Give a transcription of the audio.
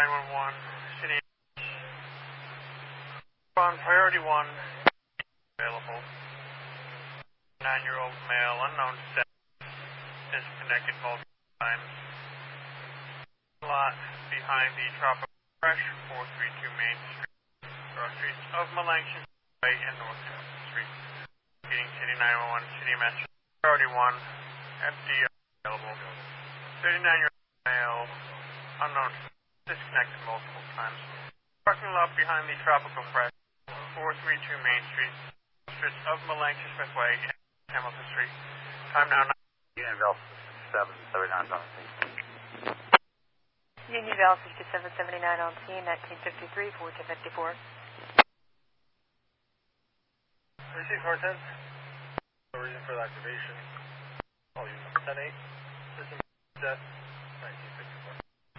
911, City. On priority 1, available. 9-year-old male, unknown status, disconnected multiple times. Lot behind the Tropical Fresh, 432 Main Street, cross streets of Melanchthon Way and North Hamilton Street. Getting City 911, City Metro. Priority 1, FDR available. 39-year-old male, unknown, disconnected multiple times. Parking lot behind the Tropical Fresh, 432 Main Street, streets of Melanchthon Way and Hamilton Street. Time now. Unionville 779 on scene. Unionville 6779 on scene, 1953, 1454. Receive Hortense. No reason for the activation. Call you 10-8. System set.